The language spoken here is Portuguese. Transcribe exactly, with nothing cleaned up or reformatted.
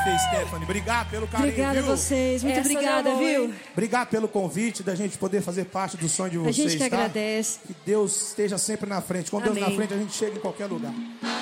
você, Stephanie. Obrigado pelo carinho, Obrigada viu? a vocês. Muito Essa obrigada, não, viu? hein? Obrigado pelo convite da gente poder fazer parte do sonho de A vocês, gente que tá? agradece. Que Deus esteja sempre na frente. Com Deus Amém. na frente, a gente chega em qualquer lugar.